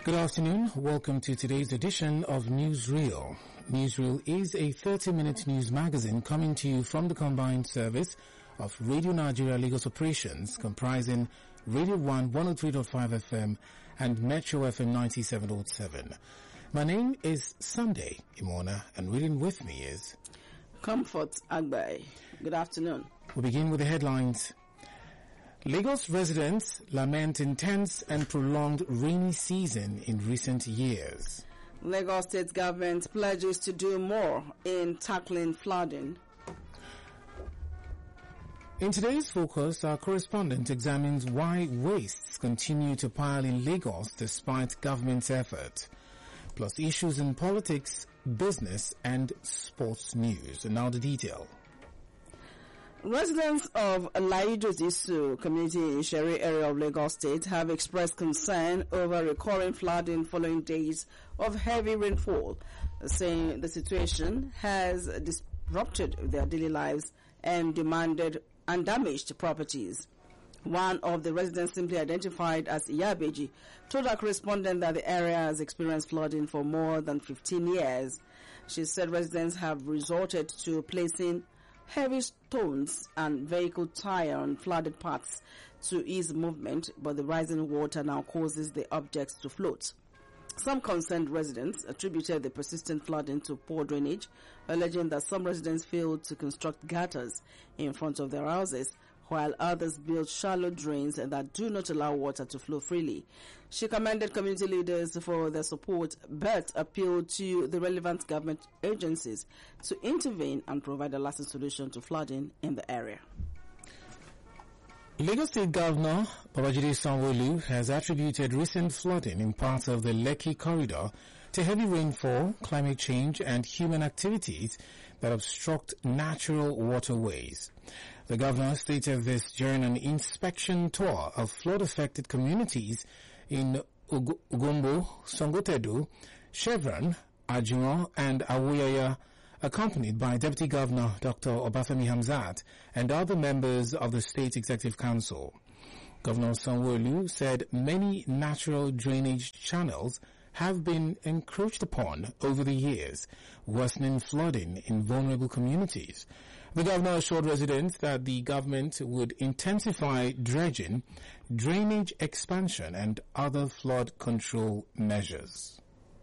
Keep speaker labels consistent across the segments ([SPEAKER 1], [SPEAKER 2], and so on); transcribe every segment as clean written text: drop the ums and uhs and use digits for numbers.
[SPEAKER 1] Good afternoon. Welcome to today's edition of Newsreel. Newsreel is a 30-minute news magazine coming to you from the combined service of Radio Nigeria Lagos operations comprising Radio 1 103.5 FM and Metro FM 97.7. My name is Sunday Imona and reading with me is
[SPEAKER 2] Comfort Agbai. Good afternoon.
[SPEAKER 1] We begin with the headlines. Lagos residents lament intense and prolonged rainy season in recent years.
[SPEAKER 2] Lagos State government pledges to do more in tackling flooding.
[SPEAKER 1] In today's focus, our correspondent examines why wastes continue to pile in Lagos despite government's effort, plus issues in politics, business and sports news. And now the detail.
[SPEAKER 2] Residents of Laijo-Disu community in Shere area of Lagos State have expressed concern over recurring flooding following days of heavy rainfall, saying the situation has disrupted their daily lives and damaged properties. One of the residents, simply identified as Iyabeji, told our correspondent that the area has experienced flooding for more than 15 years. She said residents have resorted to placing heavy stones and vehicle tire on flooded paths to ease movement, but the rising water now causes the objects to float. Some concerned residents attributed the persistent flooding to poor drainage, alleging that some residents failed to construct gutters in front of their houses, while others built shallow drains that do not allow water to flow freely. She commended community leaders for their support, but appealed to the relevant government agencies to intervene and provide a lasting solution to flooding in the area.
[SPEAKER 1] Lagos State Governor Babajide Sanwo-Olu has attributed recent flooding in parts of the Lekki corridor to heavy rainfall, climate change and human activities that obstruct natural waterways. The governor stated this during an inspection tour of flood-affected communities in Ugombo, Songotedo, Chevron, Ajuron and Awoyaya, accompanied by Deputy Governor Dr. Obafemi Hamzat and other members of the State Executive Council. Governor Sanwo-Olu said many natural drainage channels have been encroached upon over the years, worsening flooding in vulnerable communities. The governor assured residents that the government would intensify dredging, drainage expansion and other flood control measures.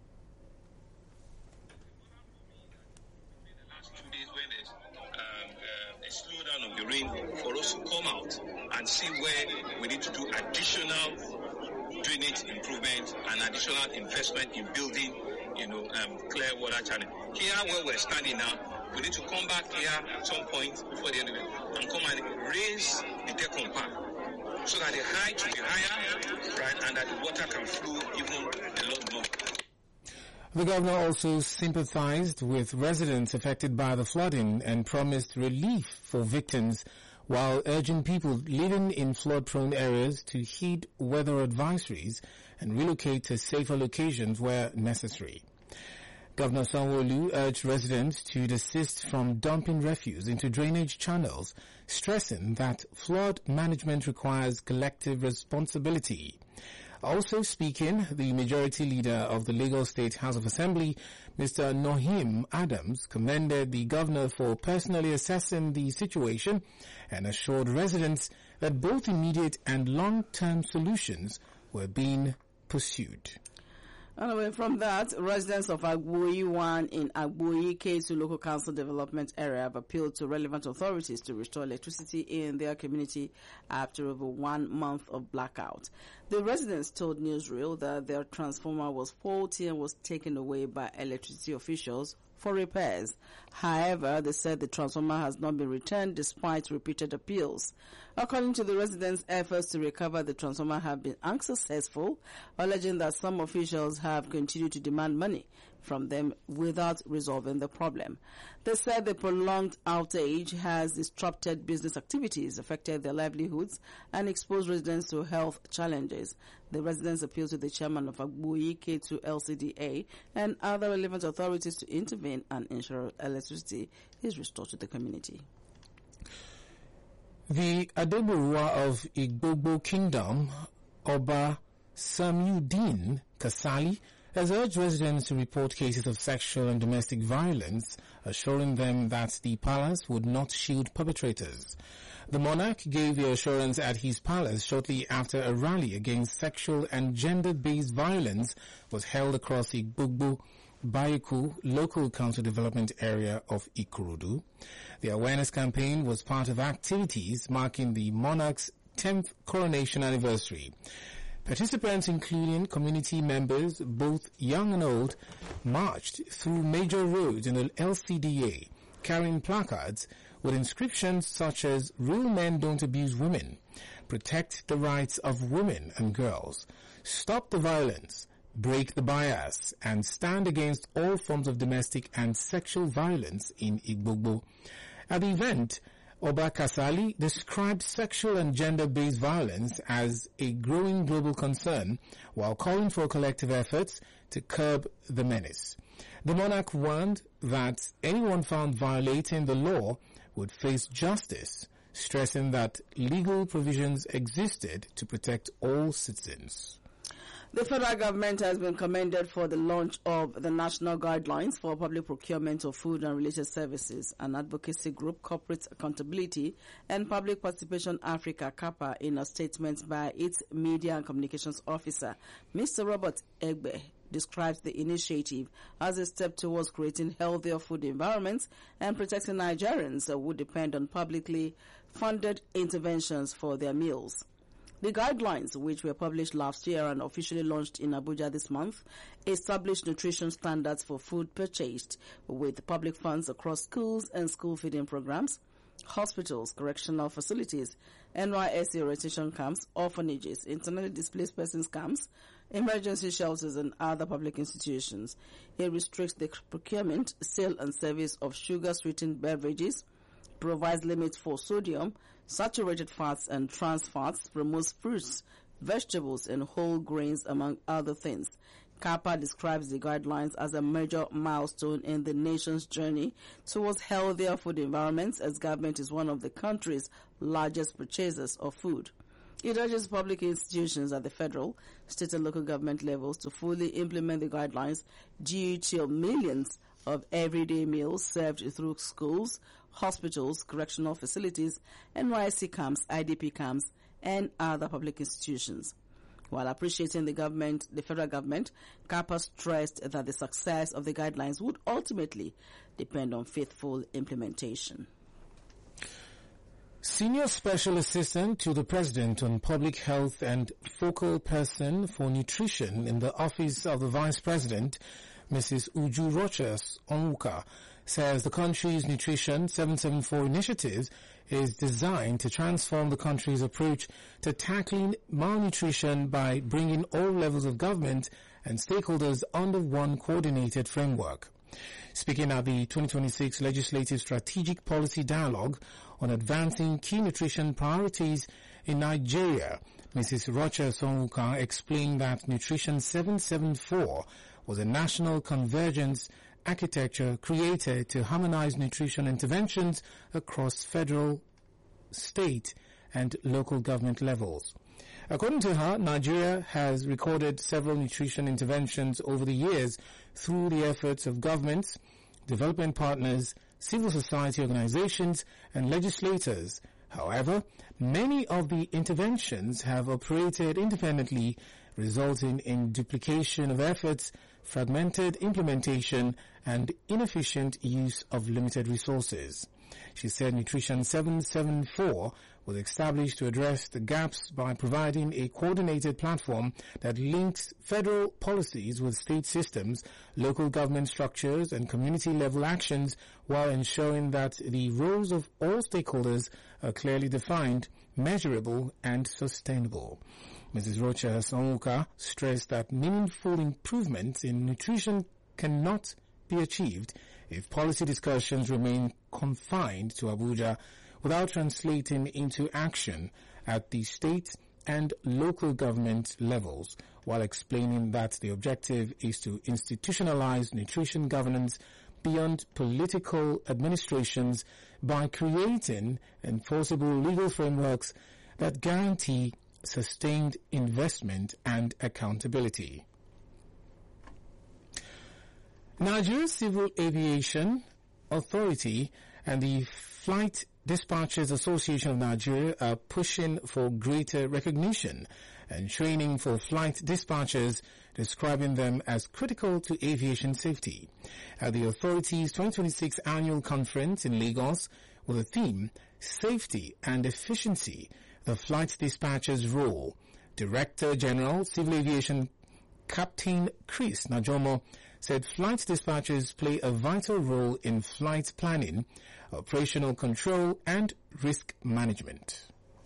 [SPEAKER 3] Slowdown of the rain for us to come out and see where we need to do additional drainage improvement and additional investment in building, clear water channel. Here where we're standing now, we need to come back here at some point before the end of it and come and raise the decon part so that the height will be higher, right, and that the water can flow even a lot more.
[SPEAKER 1] The governor also sympathized with residents affected by the flooding and promised relief for victims while urging people living in flood-prone areas to heed weather advisories and relocate to safer locations where necessary. Governor Sanwo-Olu urged residents to desist from dumping refuse into drainage channels, stressing that flood management requires collective responsibility. Also speaking, the majority leader of the Lagos State House of Assembly, Mr. Nohim Adams, commended the governor for personally assessing the situation and assured residents that both immediate and long-term solutions were being pursued.
[SPEAKER 2] Anyway, from that, residents of Agboyi 1 in Agboyi K2 Local Council Development Area have appealed to relevant authorities to restore electricity in their community after over 1 month of blackout. The residents told Newsreel that their transformer was faulty and was taken away by electricity officials for repairs. However, they said the transformer has not been returned despite repeated appeals. According to the residents, efforts to recover the transformer have been unsuccessful, alleging that some officials have continued to demand money from them without resolving the problem. They said the prolonged outage has disrupted business activities, affected their livelihoods, and exposed residents to health challenges. The residents appealed to the chairman of Agboyi K2 LCDA and other relevant authorities to intervene and ensure electricity is restored to the community.
[SPEAKER 1] The Adegboruwa of Igbogbo Kingdom, Oba Samuddin Kasali has urged residents to report cases of sexual and domestic violence, assuring them that the palace would not shield perpetrators. The monarch gave the assurance at his palace shortly after a rally against sexual and gender-based violence was held across the Igbogbo Baiku local council development area of Ikorodu. The awareness campaign was part of activities marking the monarch's 10th coronation anniversary. Participants, including community members, both young and old, marched through major roads in the LCDA, carrying placards with inscriptions such as "Real men don't abuse women," "Protect the rights of women and girls," "Stop the violence," "Break the bias," and "Stand against all forms of domestic and sexual violence in Igbogbo." At the event, Oba Kasali described sexual and gender-based violence as a growing global concern while calling for collective efforts to curb the menace. The monarch warned that anyone found violating the law would face justice, stressing that legal provisions existed to protect all citizens.
[SPEAKER 2] The federal government has been commended for the launch of the National Guidelines for Public Procurement of Food and Related Services, an advocacy group, Corporate Accountability and Public Participation Africa, CAPA, in a statement by its Media and Communications Officer. Mr. Robert Egbe describes the initiative as a step towards creating healthier food environments and protecting Nigerians who depend on publicly funded interventions for their meals. The guidelines, which were published last year and officially launched in Abuja this month, establish nutrition standards for food purchased with public funds across schools and school feeding programs, hospitals, correctional facilities, NYSC orientation camps, orphanages, internally displaced persons camps, emergency shelters, and other public institutions. It restricts the procurement, sale, and service of sugar-sweetened beverages, provides limits for sodium, saturated fats, and trans fats, promotes fruits, vegetables, and whole grains, among other things. CAPA describes the guidelines as a major milestone in the nation's journey towards healthier food environments, as government is one of the country's largest purchasers of food. It urges public institutions at the federal, state, and local government levels to fully implement the guidelines due to millions of everyday meals served through schools, hospitals, correctional facilities, NYSC camps, IDP camps, and other public institutions. While appreciating the federal government, CAPA stressed that the success of the guidelines would ultimately depend on faithful implementation.
[SPEAKER 1] Senior Special Assistant to the President on Public Health and Focal Person for Nutrition in the Office of the Vice President, Mrs. Uju Rochas Onwuka, says the country's Nutrition 774 initiative is designed to transform the country's approach to tackling malnutrition by bringing all levels of government and stakeholders under one coordinated framework. Speaking at the 2026 Legislative Strategic Policy Dialogue on advancing key nutrition priorities in Nigeria, Mrs. Rochas Onwuka explained that Nutrition 774 was a national convergence architecture created to harmonize nutrition interventions across federal, state, and local government levels. According to her, Nigeria has recorded several nutrition interventions over the years through the efforts of governments, development partners, civil society organizations, and legislators. However, many of the interventions have operated independently, resulting in duplication of efforts, fragmented implementation, and inefficient use of limited resources. She said Nutrition 774 was established to address the gaps by providing a coordinated platform that links federal policies with state systems, local government structures, and community-level actions, while ensuring that the roles of all stakeholders are clearly defined, measurable, and sustainable. Mrs. Rochas Onwuka stressed that meaningful improvements in nutrition cannot be achieved if policy discussions remain confined to Abuja without translating into action at the state and local government levels, while explaining that the objective is to institutionalize nutrition governance beyond political administrations by creating enforceable legal frameworks that guarantee sustained investment and accountability. Nigeria Civil Aviation Authority and the Flight Dispatchers Association of Nigeria are pushing for greater recognition and training for flight dispatchers, describing them as critical to aviation safety. At the authority's 2026 annual conference in Lagos with the theme, Safety and Efficiency, the Flight Dispatcher's Role, Director General Civil Aviation Captain Chris Najomo said flight dispatchers play a vital role in flight planning, operational control, and risk management.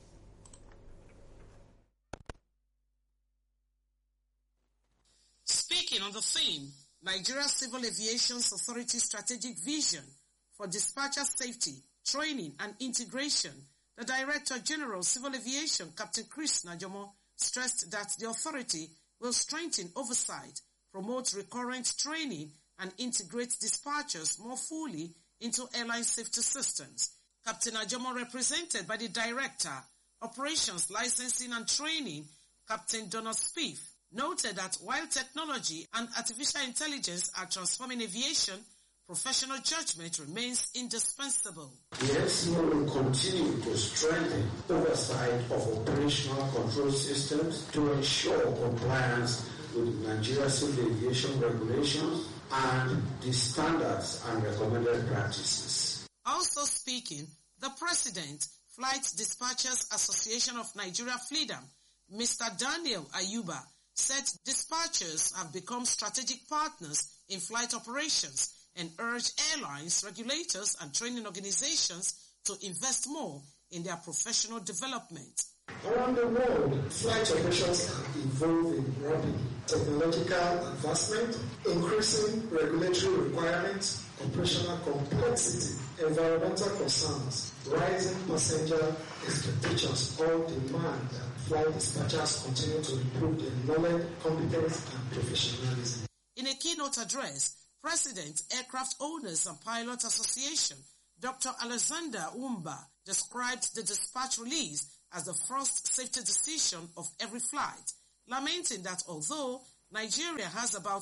[SPEAKER 4] Speaking on the theme, Nigeria Civil Aviation Authority Strategic Vision for Dispatcher Safety, Training and Integration, the Director General Civil Aviation, Captain Chris Najomo, stressed that the authority will strengthen oversight, promote recurrent training, and integrate dispatchers more fully into airline safety systems. Captain Najomo, represented by the Director, Operations, Licensing and Training, Captain Donald Spieth, noted that while technology and artificial intelligence are transforming aviation, professional judgment remains indispensable.
[SPEAKER 5] The NCO will continue to strengthen oversight of operational control systems to ensure compliance with Nigeria Civil Aviation regulations and the standards and recommended practices.
[SPEAKER 4] Also speaking, the President, Flight Dispatchers Association of Nigeria FLIDAM, Mr. Daniel Ayuba, said dispatchers have become strategic partners in flight operations and urged airlines, regulators, and training organizations to invest more in their professional development.
[SPEAKER 5] Around the world, flight operations have evolved in rapid technological advancement, increasing regulatory requirements, operational complexity, environmental concerns, rising passenger expectations all demand that flight dispatchers continue to improve their knowledge, competence, and professionalism.
[SPEAKER 4] In a keynote address, President, Aircraft Owners and Pilots Association, Dr. Alexander Umba, described the dispatch release as the first safety decision of every flight, lamenting that although Nigeria has about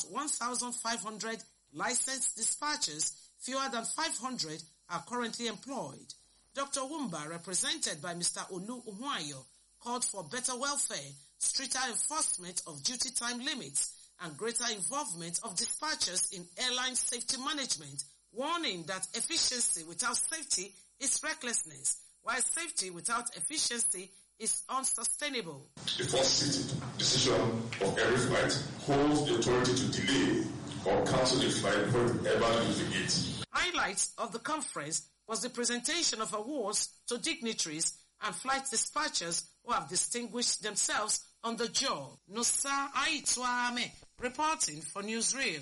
[SPEAKER 4] 1,500 licensed dispatchers, fewer than 500 are currently employed. Dr. Umba, represented by Mr. Olu Uhuayo, called for better welfare, stricter enforcement of duty time limits, and greater involvement of dispatchers in airline safety management, warning that efficiency without safety is recklessness, while safety without efficiency is unsustainable.
[SPEAKER 6] The first decision of every flight holds the authority to delay or cancel the flight before it ever leaves the gate.
[SPEAKER 4] Highlights of the conference was the presentation of awards to dignitaries and flight dispatchers who have distinguished themselves on the job. Nosa Aitwame, reporting for Newsreel.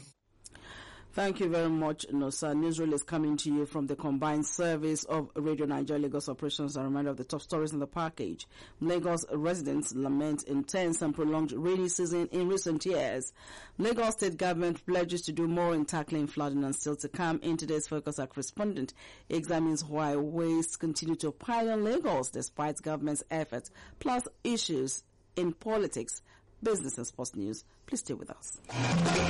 [SPEAKER 2] Thank you very much, Nosa. Newsreel is coming to you from the combined service of Radio Nigeria Lagos Operations. A reminder of the top stories in the package. Lagos residents lament intense and prolonged rainy season in recent years. Lagos State Government pledges to do more in tackling flooding and still to come. In today's Focus, our correspondent examines why waste continue to pile on Lagos despite government's efforts, plus issues in politics, business and sports news. Please stay with us.